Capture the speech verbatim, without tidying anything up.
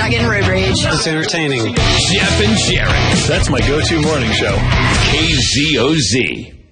not getting road rage. It's entertaining. Jeff and Jared. That's my go-to morning show. K Z O Z.